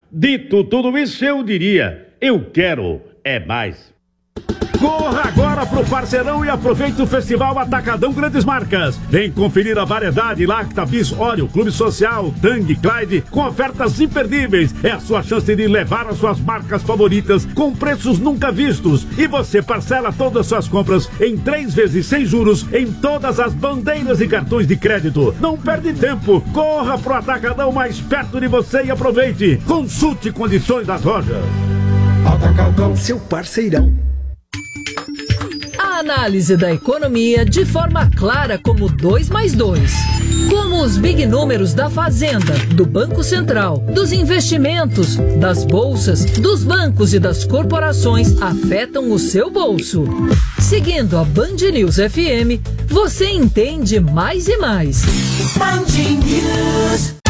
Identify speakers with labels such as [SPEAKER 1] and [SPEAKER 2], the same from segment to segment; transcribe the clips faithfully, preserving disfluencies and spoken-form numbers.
[SPEAKER 1] Dito tudo isso, eu diria, eu quero é mais. Corra agora pro Parceirão e aproveite o Festival Atacadão Grandes Marcas. Vem conferir a variedade Lacta, Bis, Oreo, Clube Social, Tang, Clyde, com ofertas imperdíveis. É a sua chance de levar as suas marcas favoritas com preços nunca vistos. E você parcela todas as suas compras em três vezes sem juros em todas as bandeiras e cartões de crédito. Não perde tempo. Corra pro Atacadão mais perto de você e aproveite. Consulte condições das lojas.
[SPEAKER 2] Atacadão, seu parceirão.
[SPEAKER 3] A análise da economia de forma clara como dois mais dois. Como os big números da Fazenda, do Banco Central, dos investimentos, das bolsas, dos bancos e das corporações afetam o seu bolso. Seguindo a Band News F M, você entende mais e mais. Band News.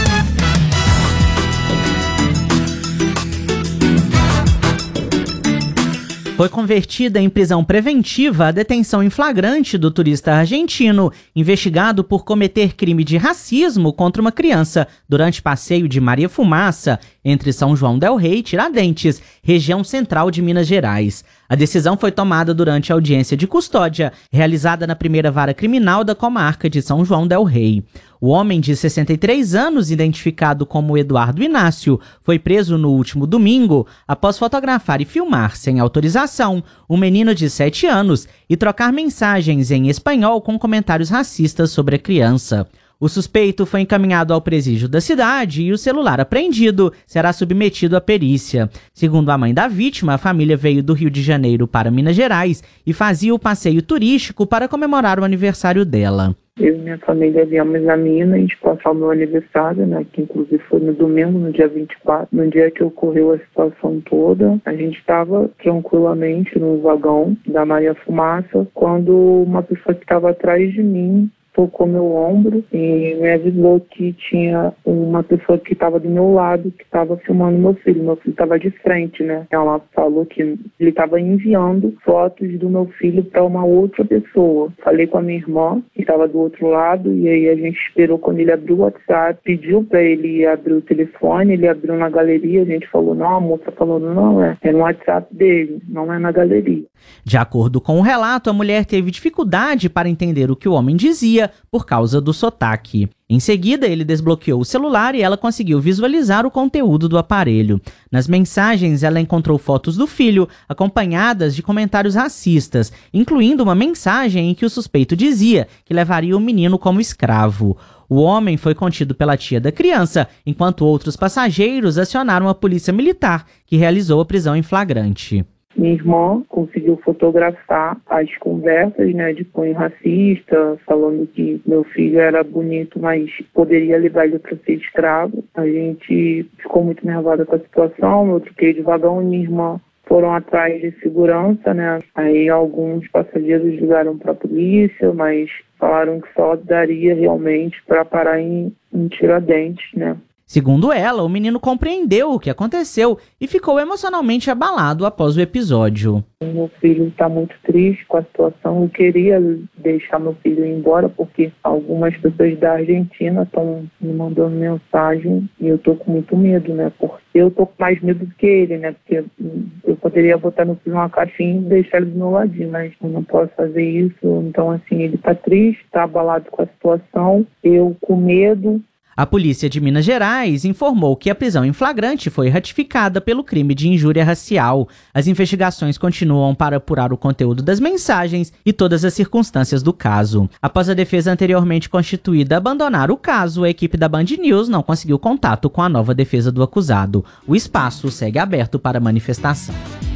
[SPEAKER 4] Foi convertida em prisão preventiva a detenção em flagrante do turista argentino, investigado por cometer crime de racismo contra uma criança durante passeio de Maria Fumaça, entre São João del Rei e Tiradentes, região central de Minas Gerais. A decisão foi tomada durante a audiência de custódia, realizada na primeira vara criminal da comarca de São João del Rei. O homem de sessenta e três anos, identificado como Eduardo Inácio, foi preso no último domingo após fotografar e filmar, sem autorização, um menino de sete anos e trocar mensagens em espanhol com comentários racistas sobre a criança. O suspeito foi encaminhado ao presídio da cidade e o celular apreendido será submetido à perícia. Segundo a mãe da vítima, a família veio do Rio de Janeiro para Minas Gerais e fazia o passeio turístico para comemorar o aniversário dela.
[SPEAKER 5] Eu e minha família viemos a Minas passar o meu aniversário, né, que inclusive foi no domingo, no dia vinte e quatro, no dia que ocorreu a situação toda. A gente estava tranquilamente no vagão da Maria Fumaça, quando uma pessoa que estava atrás de mim tocou meu ombro e me avisou que tinha uma pessoa que estava do meu lado, que estava filmando meu filho. Meu filho estava de frente, né? Ela falou que ele estava enviando fotos do meu filho para uma outra pessoa. Falei com a minha irmã, que estava do outro lado, e aí a gente esperou quando ele abriu o WhatsApp, pediu para ele abrir o telefone, ele abriu na galeria, a gente falou, não, a moça falou, não, é, é no WhatsApp dele, não é na galeria.
[SPEAKER 4] De acordo com o relato, a mulher teve dificuldade para entender o que o homem dizia por causa do sotaque. Em seguida, ele desbloqueou o celular e ela conseguiu visualizar o conteúdo do aparelho. Nas mensagens, ela encontrou fotos do filho, acompanhadas de comentários racistas, incluindo uma mensagem em que o suspeito dizia que levaria o menino como escravo. O homem foi contido pela tia da criança, enquanto outros passageiros acionaram a polícia militar, que realizou a prisão em flagrante.
[SPEAKER 5] Minha irmã conseguiu fotografar as conversas, né, de cunho racista, falando que meu filho era bonito, mas poderia levar ele para ser escravo. A gente ficou muito nervosa com a situação, eu troquei de vagão e minha irmã foram atrás de segurança, né? Aí alguns passageiros ligaram para a polícia, mas falaram que só daria realmente para parar em, em Tiradentes, né?
[SPEAKER 4] Segundo ela, o menino compreendeu o que aconteceu e ficou emocionalmente abalado após o episódio.
[SPEAKER 5] Meu filho está muito triste com a situação. Eu queria deixar meu filho ir embora porque algumas pessoas da Argentina estão me mandando mensagem e eu tô com muito medo, né? Porque eu tô com mais medo do que ele, né? Porque eu poderia botar meu filho numa caixinha e deixar ele do meu ladinho, mas eu não posso fazer isso. Então, assim, ele tá triste, tá abalado com a situação, eu com medo.
[SPEAKER 4] A polícia de Minas Gerais informou que a prisão em flagrante foi ratificada pelo crime de injúria racial. As investigações continuam para apurar o conteúdo das mensagens e todas as circunstâncias do caso. Após a defesa anteriormente constituída abandonar o caso, a equipe da Band News não conseguiu contato com a nova defesa do acusado. O espaço segue aberto para manifestação.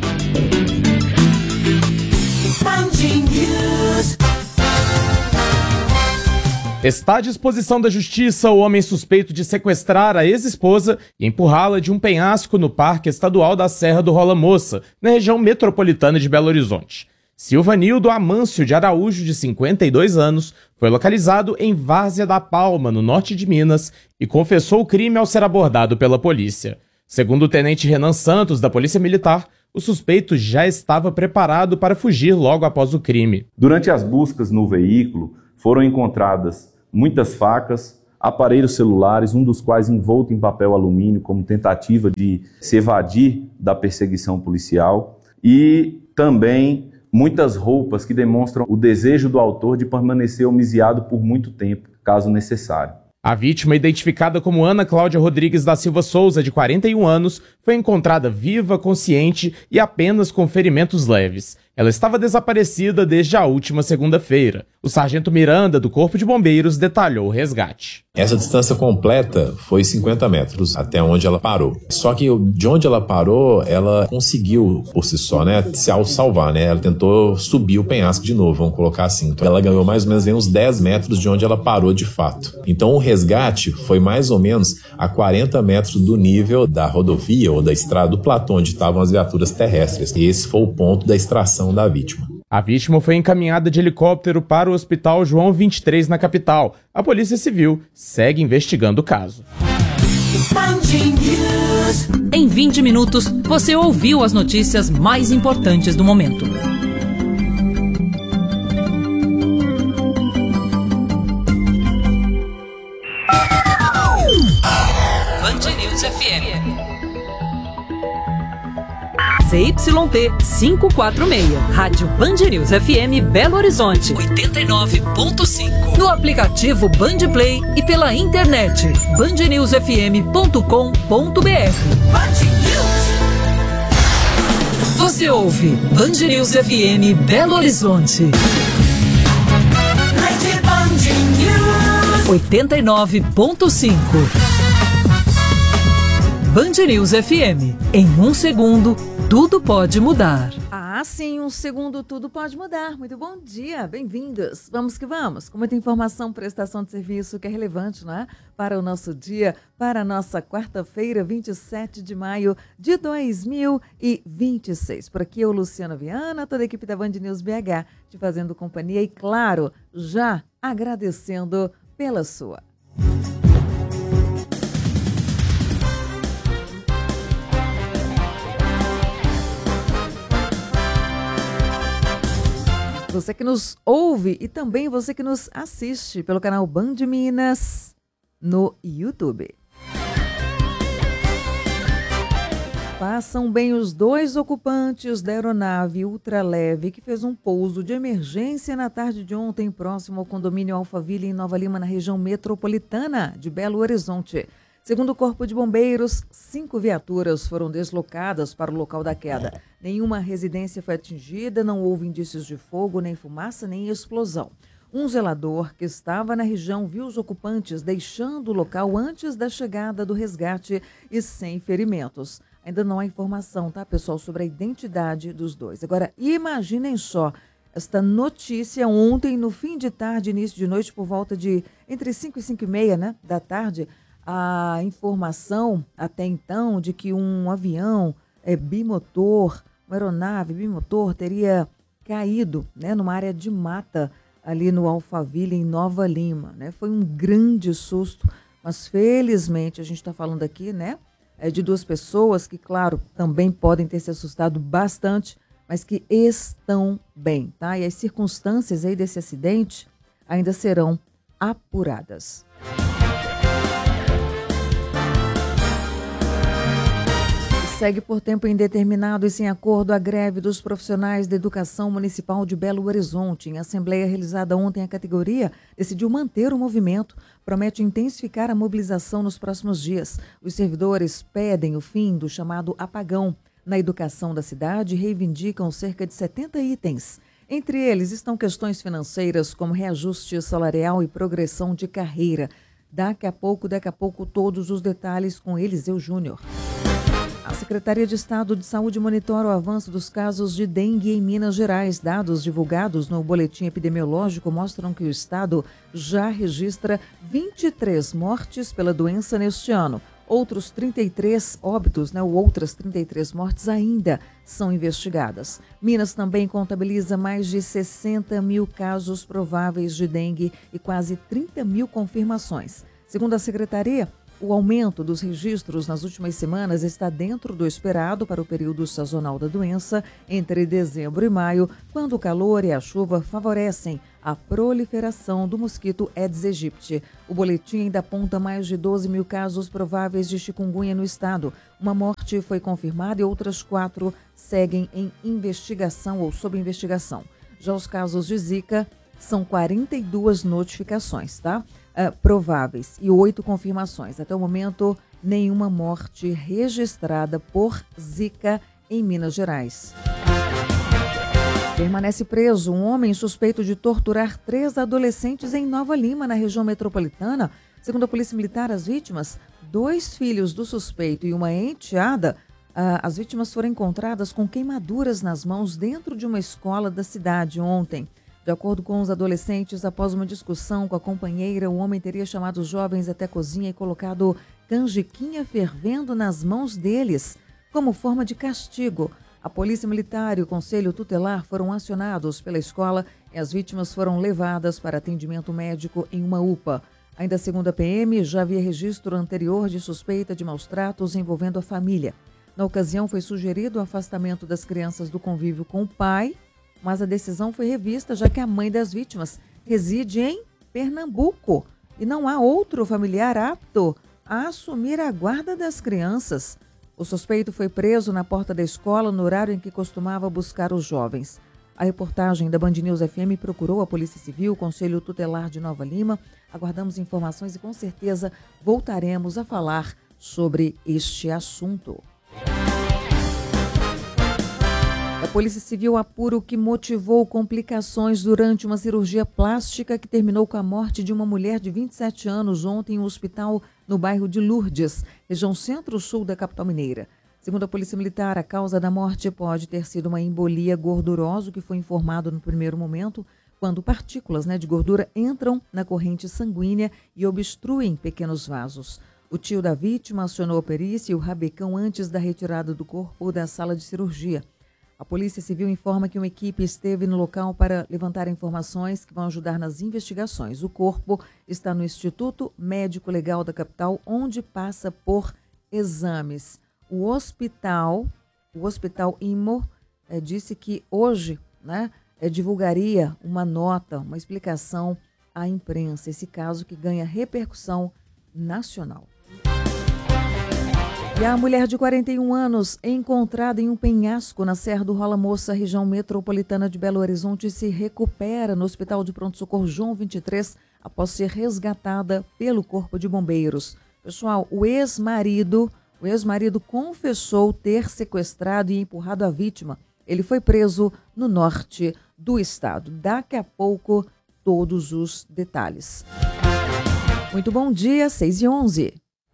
[SPEAKER 2] Band News.
[SPEAKER 6] Está à disposição da justiça o homem suspeito de sequestrar a ex-esposa e empurrá-la de um penhasco no Parque Estadual da Serra do Rola Moça, na região metropolitana de Belo Horizonte. Silvanildo Amâncio de Araújo, de cinquenta e dois anos, foi localizado em Várzea da Palma, no norte de Minas, e confessou o crime ao ser abordado pela polícia. Segundo o tenente Renan Santos, da Polícia Militar, o suspeito já estava preparado para fugir logo após o crime.
[SPEAKER 7] Durante as buscas no veículo, foram encontradas muitas facas, aparelhos celulares, um dos quais envolto em papel alumínio como tentativa de se evadir da perseguição policial, e também muitas roupas que demonstram o desejo do autor de permanecer homiziado por muito tempo, caso necessário.
[SPEAKER 6] A vítima, identificada como Ana Cláudia Rodrigues da Silva Souza, de quarenta e um anos, foi encontrada viva, consciente e apenas com ferimentos leves. Ela estava desaparecida desde a última segunda-feira. O sargento Miranda, do Corpo de Bombeiros, detalhou o resgate.
[SPEAKER 8] Essa distância completa foi cinquenta metros até onde ela parou. Só que de onde ela parou, ela conseguiu por si só, né, se salvar, né? Ela tentou subir o penhasco de novo, vamos colocar assim. Então ela ganhou mais ou menos uns dez metros de onde ela parou de fato. Então o resgate foi mais ou menos a quarenta metros do nível da rodovia ou da estrada do platô onde estavam as viaturas terrestres. E esse foi o ponto da extração da vítima.
[SPEAKER 6] A vítima foi encaminhada de helicóptero para o Hospital João vinte e três, na capital. A Polícia Civil segue investigando o caso.
[SPEAKER 3] Em vinte minutos, você ouviu as notícias mais importantes do momento. Band News F M. Z Y T quinhentos e quarenta e seis, Rádio Band News F M Belo Horizonte, oitenta e nove ponto cinco. No aplicativo Band Play e pela internet, band news f m ponto com ponto b r. Você ouve Band News F M Belo Horizonte, oitenta e nove ponto cinco. Band News F M. Em um segundo, tudo pode mudar.
[SPEAKER 9] Ah, sim, um segundo tudo pode mudar. Muito bom dia, bem-vindos. Vamos que vamos, com muita informação, prestação de serviço que é relevante, não é? Para o nosso dia, para a nossa quarta-feira, vinte e sete de maio de dois mil e vinte e seis. Por aqui eu, Luciana Viana, toda a equipe da Band News B H, te fazendo companhia e, claro, já agradecendo pela sua. Você que nos ouve e também você que nos assiste pelo canal Band Minas no YouTube. Passam bem os dois ocupantes da aeronave ultraleve que fez um pouso de emergência na tarde de ontem próximo ao condomínio Alphaville em Nova Lima, na região metropolitana de Belo Horizonte. Segundo o Corpo de Bombeiros, cinco viaturas foram deslocadas para o local da queda. Nenhuma residência foi atingida, não houve indícios de fogo, nem fumaça, nem explosão. Um zelador que estava na região viu os ocupantes deixando o local antes da chegada do resgate e sem ferimentos. Ainda não há informação, tá, pessoal, sobre a identidade dos dois. Agora, imaginem só esta notícia ontem, no fim de tarde, início de noite, por volta de entre cinco e cinco e meia, né, da tarde, a informação até então de que um avião é, bimotor, uma aeronave bimotor teria caído, né, numa área de mata ali no Alphaville, em Nova Lima, né? Foi um grande susto, mas felizmente a gente está falando aqui, né, é de duas pessoas que, claro, também podem ter se assustado bastante, mas que estão bem, tá? E as circunstâncias aí desse acidente ainda serão apuradas. Segue por tempo indeterminado e sem acordo a greve dos profissionais da educação municipal de Belo Horizonte. Em assembleia realizada ontem, a categoria decidiu manter o movimento, promete intensificar a mobilização nos próximos dias. Os servidores pedem o fim do chamado apagão na educação da cidade e reivindicam cerca de setenta itens. Entre eles estão questões financeiras como reajuste salarial e progressão de carreira. Daqui a pouco, daqui a pouco, todos os detalhes com Eliseu Júnior. A Secretaria de Estado de Saúde monitora o avanço dos casos de dengue em Minas Gerais. Dados divulgados no boletim epidemiológico mostram que o estado já registra vinte e três mortes pela doença neste ano. Outros trinta e três óbitos, né, ou outras trinta e três mortes ainda são investigadas. Minas também contabiliza mais de sessenta mil casos prováveis de dengue e quase trinta mil confirmações. Segundo a Secretaria, O aumento dos registros nas últimas semanas está dentro do esperado para o período sazonal da doença, entre dezembro e maio, quando o calor e a chuva favorecem a proliferação do mosquito Aedes aegypti. O boletim ainda aponta mais de doze mil casos prováveis de chikungunya no estado. Uma morte foi confirmada e outras quatro seguem em investigação ou sob investigação. Já os casos de Zika são quarenta e duas notificações, tá? Uh, prováveis e oito confirmações. Até o momento, nenhuma morte registrada por Zika em Minas Gerais. Permanece preso um homem suspeito de torturar três adolescentes em Nova Lima, na região metropolitana. Segundo a Polícia Militar, as vítimas, dois filhos do suspeito e uma enteada, uh, as vítimas foram encontradas com queimaduras nas mãos dentro de uma escola da cidade ontem. De acordo com os adolescentes, após uma discussão com a companheira, o homem teria chamado os jovens até a cozinha e colocado canjiquinha fervendo nas mãos deles, como forma de castigo. A Polícia Militar e o Conselho Tutelar foram acionados pela escola e as vítimas foram levadas para atendimento médico em uma U P A. Ainda segundo a P M, já havia registro anterior de suspeita de maus-tratos envolvendo a família. Na ocasião, foi sugerido o afastamento das crianças do convívio com o pai, mas a decisão foi revista, já que a mãe das vítimas reside em Pernambuco e não há outro familiar apto a assumir a guarda das crianças. O suspeito foi preso na porta da escola no horário em que costumava buscar os jovens. A reportagem da Band News F M procurou a Polícia Civil, o Conselho Tutelar de Nova Lima. Aguardamos informações e com certeza voltaremos a falar sobre este assunto. A Polícia Civil apura o que motivou complicações durante uma cirurgia plástica que terminou com a morte de uma mulher de vinte e sete anos ontem em um hospital no bairro de Lourdes, região centro-sul da capital mineira. Segundo a Polícia Militar, a causa da morte pode ter sido uma embolia gordurosa, que foi informado no primeiro momento, quando partículas né, de gordura entram na corrente sanguínea e obstruem pequenos vasos. O tio da vítima acionou a perícia e o rabecão antes da retirada do corpo da sala de cirurgia. A Polícia Civil informa que uma equipe esteve no local para levantar informações que vão ajudar nas investigações. O corpo está no Instituto Médico Legal da capital, onde passa por exames. O hospital, o Hospital IMO, é, disse que hoje né, é, divulgaria uma nota, uma explicação à imprensa. Esse caso que ganha repercussão nacional. E a mulher de quarenta e um anos, encontrada em um penhasco na Serra do Rola Moça, região metropolitana de Belo Horizonte, se recupera no Hospital de Pronto-Socorro João vinte e três após ser resgatada pelo Corpo de Bombeiros. Pessoal, o ex-marido, o ex-marido confessou ter sequestrado e empurrado a vítima. Ele foi preso no norte do estado. Daqui a pouco, todos os detalhes. Muito bom dia, seis e onze.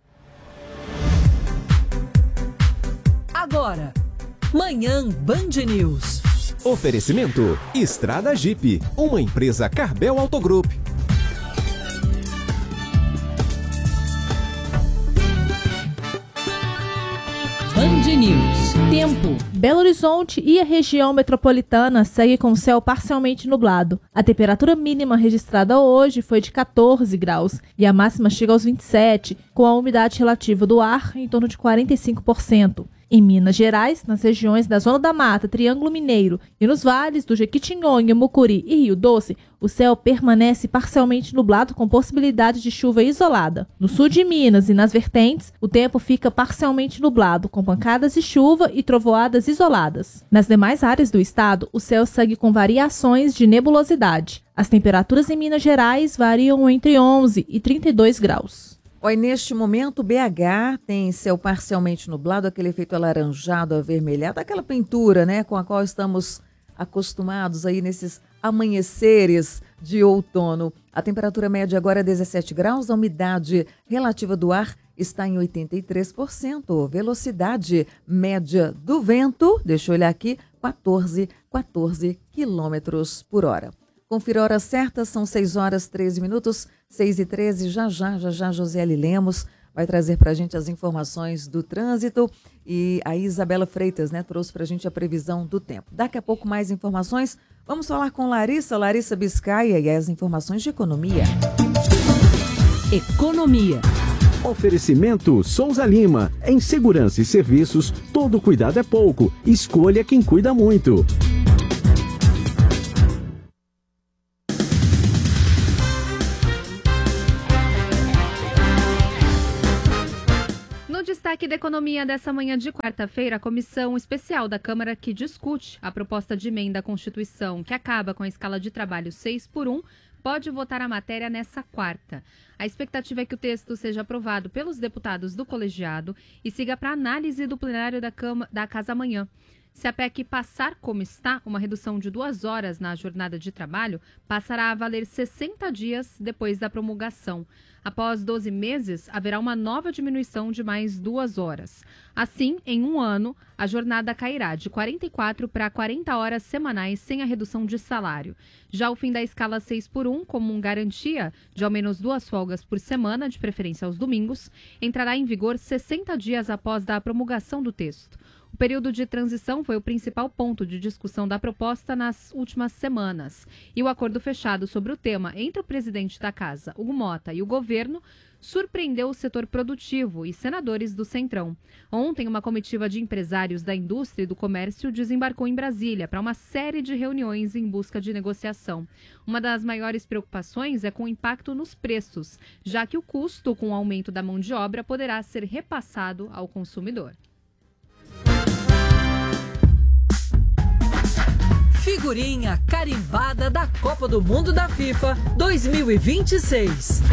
[SPEAKER 3] Agora, Manhã Band News.
[SPEAKER 10] Oferecimento Estrada Jeep, uma empresa Carbel Autogroup.
[SPEAKER 3] Band News.
[SPEAKER 11] Tempo. Belo Horizonte e a região metropolitana segue com céu parcialmente nublado. A temperatura mínima registrada hoje foi de catorze graus e a máxima chega aos vinte e sete, com a umidade relativa do ar em torno de quarenta e cinco por cento. Em Minas Gerais, nas regiões da Zona da Mata, Triângulo Mineiro e nos vales do Jequitinhonha, Mucuri e Rio Doce, o céu permanece parcialmente nublado com possibilidade de chuva isolada. No sul de Minas e nas vertentes, o tempo fica parcialmente nublado, com pancadas de chuva e trovoadas isoladas. Nas demais áreas do estado, o céu segue com variações de nebulosidade. As temperaturas em Minas Gerais variam entre onze e trinta e dois graus.
[SPEAKER 9] Oi, neste momento, B H tem céu parcialmente nublado, aquele efeito alaranjado, avermelhado, aquela pintura, né, com a qual estamos acostumados aí nesses amanheceres de outono. A temperatura média agora é dezessete graus, a umidade relativa do ar está em oitenta e três por cento. Velocidade média do vento, deixa eu olhar aqui, quatorze, quatorze quilômetros por hora. Confira a hora certa, são seis horas, treze minutos, seis e treze, já já, já já, Josiele Lemos vai trazer para a gente as informações do trânsito e a Isabela Freitas, né, trouxe para a gente a previsão do tempo. Daqui a pouco mais informações, vamos falar com Larissa, Larissa Biscaia e as informações de economia.
[SPEAKER 3] Economia.
[SPEAKER 10] Oferecimento Souza Lima. Em segurança e serviços, todo cuidado é pouco. Escolha quem cuida muito.
[SPEAKER 12] No destaque da economia dessa manhã de quarta-feira, a comissão especial da Câmara que discute a proposta de emenda à Constituição que acaba com a escala de trabalho seis por um pode votar a matéria nessa quarta. A expectativa é que o texto seja aprovado pelos deputados do colegiado e siga para análise do plenário da, Cama, da Casa amanhã. Se a P E C passar como está, uma redução de duas horas na jornada de trabalho passará a valer sessenta dias depois da promulgação. Após doze meses, haverá uma nova diminuição de mais duas horas. Assim, em um ano, a jornada cairá de quarenta e quatro para quarenta horas semanais sem a redução de salário. Já o fim da escala seis por um, como garantia de ao menos duas folgas por semana, de preferência aos domingos, entrará em vigor sessenta dias após a promulgação do texto. O período de transição foi o principal ponto de discussão da proposta nas últimas semanas. E o acordo fechado sobre o tema entre o presidente da Casa, Hugo Mota, e o governo surpreendeu o setor produtivo e senadores do Centrão. Ontem, uma comitiva de empresários da indústria e do comércio desembarcou em Brasília para uma série de reuniões em busca de negociação. Uma das maiores preocupações é com o impacto nos preços, já que o custo com o aumento da mão de obra poderá ser repassado ao consumidor.
[SPEAKER 3] Figurinha carimbada da Copa do Mundo da FIFA dois mil e vinte e seis.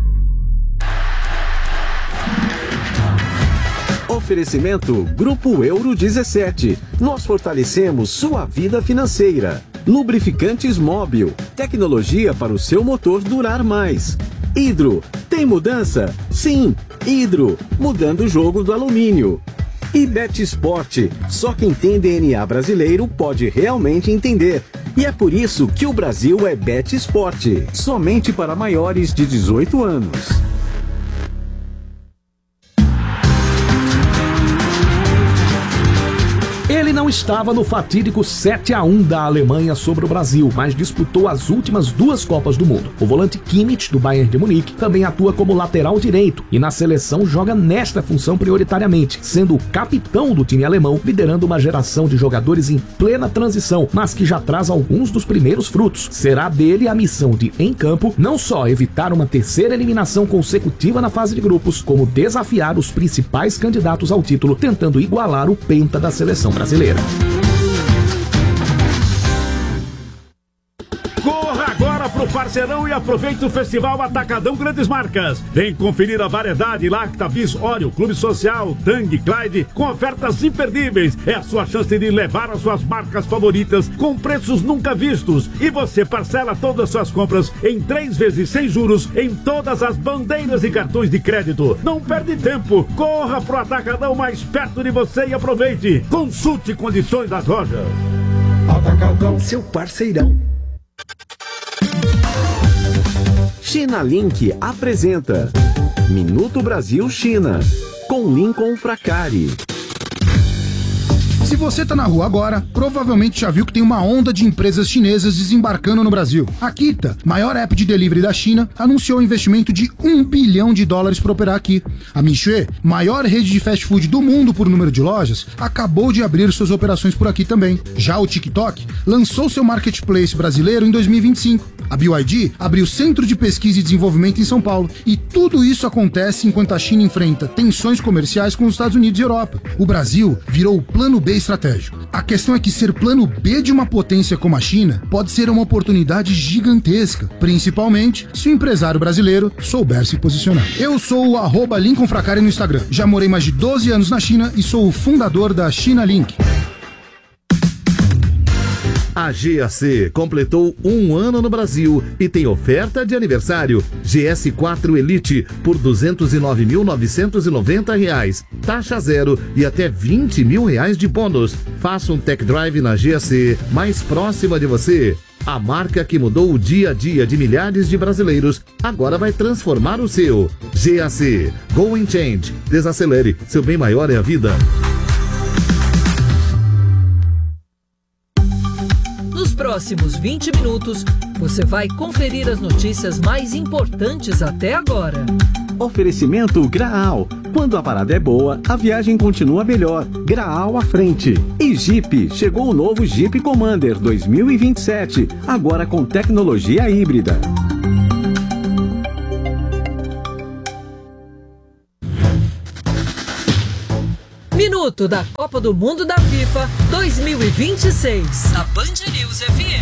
[SPEAKER 10] Oferecimento Grupo Euro dezessete. Nós fortalecemos sua vida financeira. Lubrificantes Móbil. Tecnologia para o seu motor durar mais. Hidro. Tem mudança? Sim. Hidro. Mudando o jogo do alumínio. E Betsport, só quem tem D N A brasileiro pode realmente entender. E é por isso que o Brasil é Betsport, somente para maiores de dezoito anos.
[SPEAKER 13] Ele não estava no fatídico sete a um da Alemanha sobre o Brasil, mas disputou as últimas duas Copas do Mundo. O volante Kimmich, do Bayern de Munique, também atua como lateral direito e na seleção joga nesta função prioritariamente, sendo o capitão do time alemão, liderando uma geração de jogadores em plena transição, mas que já traz alguns dos primeiros frutos. Será dele a missão de, em campo, não só evitar uma terceira eliminação consecutiva na fase de grupos, como desafiar os principais candidatos ao título, tentando igualar o penta da seleção brasileira.
[SPEAKER 1] Corra agora pro Parceirão e aproveite o Festival Atacadão Grandes Marcas. Vem conferir a variedade Lacta Bis, Oreo, Clube Social, Tang, Clyde, com ofertas imperdíveis. É a sua chance de levar as suas marcas favoritas com preços nunca vistos. E você parcela todas as suas compras em três vezes sem juros em todas as bandeiras e cartões de crédito. Não perde tempo. Corra pro Atacadão mais perto de você e aproveite. Consulte condições das lojas.
[SPEAKER 2] Atacadão, seu parceirão.
[SPEAKER 10] China Link apresenta Minuto Brasil China, com Lincoln Fracari.
[SPEAKER 14] Se você tá na rua agora, provavelmente já viu que tem uma onda de empresas chinesas desembarcando no Brasil. A Kita, maior app de delivery da China, anunciou um investimento de um bilhão de dólares para operar aqui. A Mixue, maior rede de fast food do mundo por número de lojas, acabou de abrir suas operações por aqui também. Já o TikTok lançou seu marketplace brasileiro em dois mil e vinte e cinco. A B Y D abriu Centro de Pesquisa e Desenvolvimento em São Paulo. E tudo isso acontece enquanto a China enfrenta tensões comerciais com os Estados Unidos e Europa. O Brasil virou o plano B estratégico. A questão é que ser plano B de uma potência como a China pode ser uma oportunidade gigantesca, principalmente se o empresário brasileiro souber se posicionar. Eu sou o arroba Lincoln Fracari no Instagram. Já morei mais de doze anos na China e sou o fundador da China Link.
[SPEAKER 15] A G A C completou um ano no Brasil e tem oferta de aniversário. G S quatro Elite por duzentos e nove mil novecentos e noventa reais. Taxa zero e até vinte mil reais de bônus. Faça um tech drive na G A C mais próxima de você. A marca que mudou o dia a dia de milhares de brasileiros agora vai transformar o seu. G A C. Go and Change. Desacelere. Seu bem maior é a vida.
[SPEAKER 3] Nos próximos vinte minutos, você vai conferir as notícias mais importantes até agora.
[SPEAKER 10] Oferecimento Graal. Quando a parada é boa, a viagem continua melhor. Graal à frente. E Jeep. Chegou o novo Jeep Commander dois mil e vinte e sete. Agora com tecnologia híbrida.
[SPEAKER 3] Minuto da Copa do Mundo da FIFA dois mil e vinte e seis. Na Band News F M.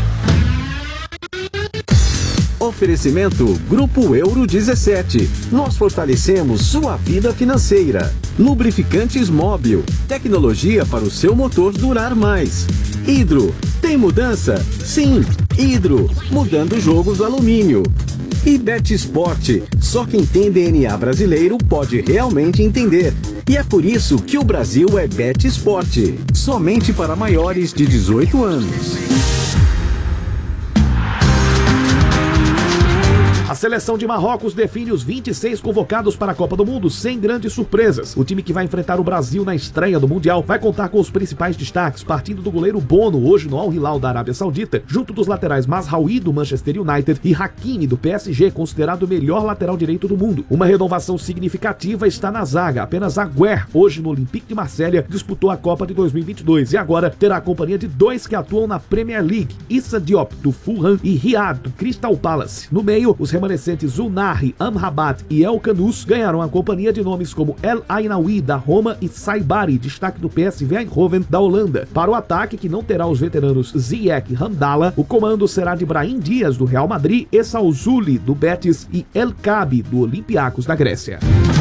[SPEAKER 10] Oferecimento Grupo Euro dezessete. Nós fortalecemos sua vida financeira. Lubrificantes Móbil. Tecnologia para o seu motor durar mais. Hidro. Tem mudança? Sim. Hidro. Mudando jogos alumínio. E Betsport. Só quem tem D N A brasileiro pode realmente entender. E é por isso que o Brasil é Betsport. Somente para maiores de dezoito anos.
[SPEAKER 13] A seleção de Marrocos define os vinte e seis convocados para a Copa do Mundo sem grandes surpresas. O time que vai enfrentar o Brasil na estreia do Mundial vai contar com os principais destaques, partindo do goleiro Bono, hoje no Al Hilal da Arábia Saudita, junto dos laterais Mazraoui do Manchester United e Hakimi do P S G, considerado o melhor lateral direito do mundo. Uma renovação significativa está na zaga. Apenas Agüer, hoje no Olympique de Marselha, disputou a Copa de dois mil e vinte e dois e agora terá a companhia de dois que atuam na Premier League, Issa Diop do Fulham e Riyad do Crystal Palace. No meio, os remanescentes Unai, Amrabat e El Kanous ganharam a companhia de nomes como El Ainaoui da Roma e Saibari, destaque do P S V Eindhoven da Holanda. Para o ataque, que não terá os veteranos Ziyech e Hamdallah, o comando será de Brahim Dias do Real Madrid, Essa Ouzuli do Betis e El Kabi do Olympiacos da Grécia.